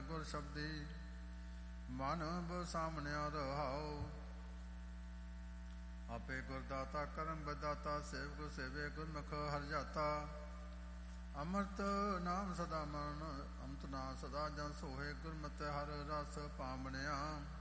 ਗੁਰ ਸ਼ਬਦੀ ਮਨ ਬ ਸਾਹਮਣਿਆ ਰਹਾਉ। ਆਪੇ ਗੁਰਦਾਤਾ ਕਰਮ ਬਦਾਤਾ ਸੇਵਕ ਸੇਵੇ ਗੁਰਮੁਖ ਹਰਿ ਜਾਤਾ। ਅੰਮ੍ਰਿਤ ਨਾਮ ਸਦਾ ਮਨ ਅੰਤ ਨਾ ਸਦਾ ਜਨ ਸੋਹੇ ਗੁਰਮਤਿ ਹਰਿ ਰਸ ਪਾਵਣਿਆ।